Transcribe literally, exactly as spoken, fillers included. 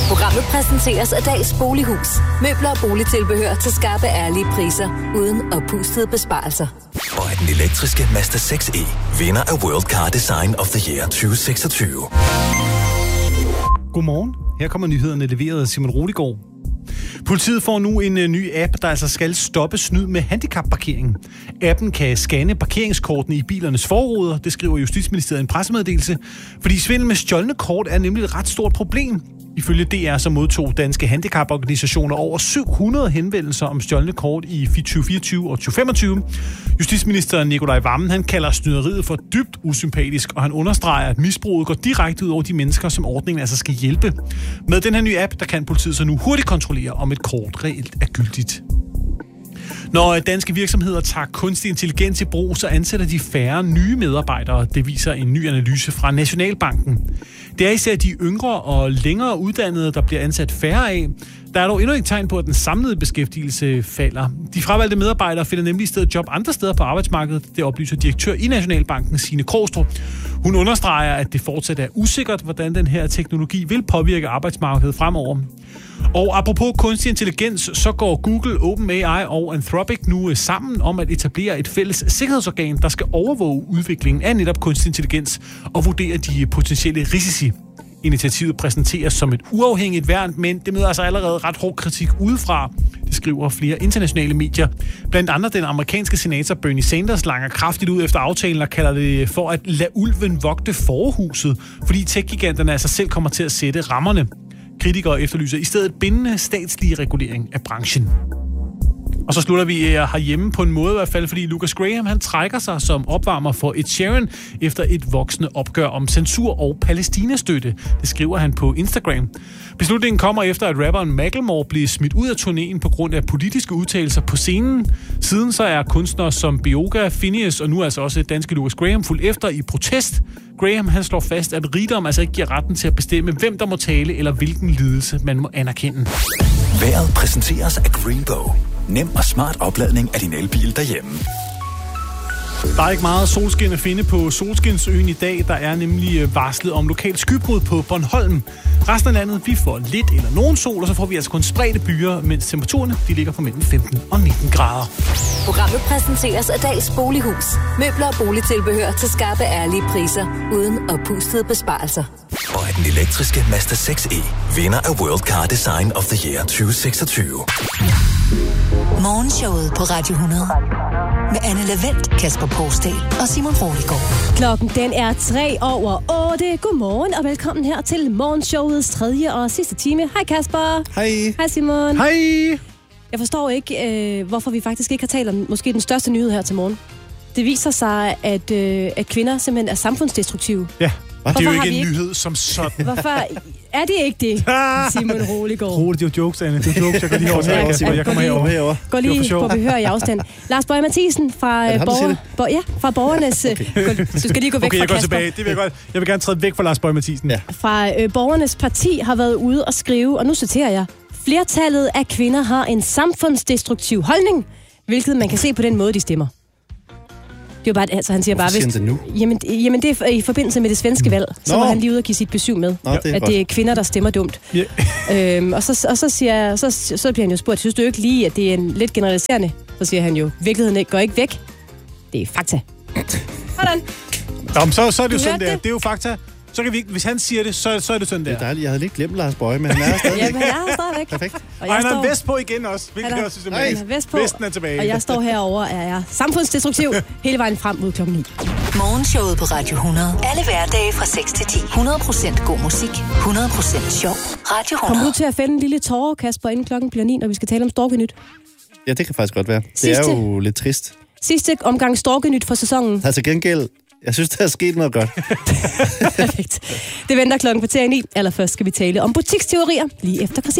Programmet præsenteres af Dags Bolighus. Møbler og boligtilbehør til skarpe, ærlige priser, uden oppustede besparelser. Og at den elektriske Mazda seks E vinder af World Car Design of the Year tyve seksogtyve. Godmorgen. Her kommer nyhederne leveret af Simon Roligård. Politiet får nu en uh, ny app, der altså skal stoppe snyd med handicapparkering. Appen kan scanne parkeringskortene i bilernes forruder, det skriver Justitsministeriet i en pressemeddelelse, fordi svindel med stjålne kort er nemlig et ret stort problem. Ifølge D R så modtog danske handicaporganisationer over syv hundrede henvendelser om stjålne kort i tyve fireogtyve og tyve femogtyve. Justitsminister Nicolai Wammen, han kalder snyderiet for dybt usympatisk, og han understreger, at misbruget går direkte ud over de mennesker, som ordningen altså skal hjælpe. Med den her nye app, der kan politiet så nu hurtigt kontrollere, om et kort reelt er gyldigt. Når danske virksomheder tager kunstig intelligens i brug, så ansætter de færre nye medarbejdere. Det viser en ny analyse fra Nationalbanken. Det er især de yngre og længere uddannede, der bliver ansat færre af. Der er dog endnu ikke tegn på, at den samlede beskæftigelse falder. De fravalgte medarbejdere finder nemlig i stedet job andre steder på arbejdsmarkedet. Det oplyser direktør i Nationalbanken, Signe Krogstrup. Hun understreger, at det fortsat er usikkert, hvordan den her teknologi vil påvirke arbejdsmarkedet fremover. Og apropos kunstig intelligens, så går Google, OpenAI og Anthropic nu sammen om at etablere et fælles sikkerhedsorgan, der skal overvåge udviklingen af netop kunstig intelligens og vurdere de potentielle risici. Initiativet præsenteres som et uafhængigt værn, men det møder altså allerede ret hård kritik udefra. Det skriver flere internationale medier. Blandt andet den amerikanske senator Bernie Sanders langer kraftigt ud efter aftalen og kalder det for at lade ulven vogte forhuset, fordi tech-giganterne altså selv kommer til at sætte rammerne. Kritikere efterlyser i stedet bindende statslige regulering af branchen. Og så slutter vi herhjemme på en måde i hvert fald, fordi Lucas Graham han trækker sig som opvarmer for Ed Sheeran efter et voksende opgør om censur og Palæstina-støtte. Det skriver han på Instagram. Beslutningen kommer efter, at rapperen Macklemore blev smidt ud af turnéen på grund af politiske udtalelser på scenen. Siden så er kunstnere som Bioga, Phineas og nu altså også danske Lucas Graham fulgt efter i protest. Graham han slår fast, at rigdom altså ikke giver retten til at bestemme, hvem der må tale eller hvilken lidelse man må anerkende. Vejret præsenteres af Greenbow. Nem og smart opladning af din elbil derhjemme. Der er ikke meget solskin at finde på Solskinsøen i dag. Der er nemlig varslet om lokalt skybrud på Bornholm. Resten af landet, vi får lidt eller nogen sol, og så får vi altså kun spredte byer, mens temperaturerne de ligger på mellem femten og nitten grader. Programmet præsenteres af Dags Bolighus. Møbler og boligtilbehør til skarpe, ærlige priser, uden oppustede besparelser. Og at den elektriske Mazda seks E vinder af World Car Design of the Year tyve seksogtyve. Morgenshowet på Radio hundrede. Med Anne Lavendt, Kasper Porsdal og Simon Roligård. Klokken den er tre over otte. Godmorgen og velkommen her til morgenshowets tredje og sidste time. Hej Kasper. Hej. Hej Simon. Hej. Jeg forstår ikke, øh, hvorfor vi faktisk ikke har talt om måske den største nyhed her til morgen. Det viser sig, at, øh, at kvinder simpelthen er samfundsdestruktive. Ja. Hvorfor det er jo ikke en ikke... nyhed som sådan. Hvorfor er det ikke det, Simon Roligård? Roligt, det er jo jokes, Anne. Det er jokes, jeg går lige over til Kasper. Jeg kommer herover. herover. Gå lige på behør i afstand. Lars Boje Mathiesen fra, ham, borger... Bo... ja, fra Borgernes... Okay. Du skal lige gå væk okay, fra jeg går Kasper. tilbage. Det vil jeg godt. Jeg vil gerne træde væk fra Lars Boje Mathiesen. Ja. Fra øh, Borgernes Parti har været ude og skrive, og nu citerer jeg, flertallet af kvinder har en samfundsdestruktiv holdning, hvilket man kan se på den måde, de stemmer. Det er bare, altså han siger Hvorfor bare, siger han det nu? Jamen, jamen det er i forbindelse med det svenske valg, så Nå. var han lige ude og give sit besøg med, Nå, det at godt. det er kvinder, der stemmer dumt. Yeah. øhm, og så, og så, siger, så, så bliver han jo spurgt, synes du ikke lige, at det er en lidt generaliserende? Så siger han jo, virkeligheden går ikke væk. Det er fakta. Sådan. Jamen, så, så er det jo Du sådan hørte der. det? Det er jo fakta. Så kan vi ikke, hvis han siger det, så, så er det sådan der. Det er dejligt. Jeg havde lidt glemt Lars Boje, men han er stadig. Ja, men jeg er stadigvæk. Perfekt. Og Og jeg han har står, en vest på igen også, hvilket Han er- jeg også synes er han mærkeligt. har vest på, Vesten er tilbage. og jeg står herover og er samfundsdestruktiv hele vejen frem mod klokken ni. Morgenshowet på Radio hundrede. Alle hverdage fra seks til ti. hundrede procent god musik. hundrede procent sjov. Radio Kommer hundrede. du til at fælde en lille tårer, Kasper, inden klokken bliver ni, når vi skal tale om Storkenyt? Ja, det kan faktisk godt være. Det Sidste- er jo lidt trist. Sidste omgang Storkenyt for sæsonen. Altså gengæld, jeg synes, der er sket noget godt. Perfekt. Det venter klokken på ni. Allerførst skal vi tale om butiksteorier lige efter Christian.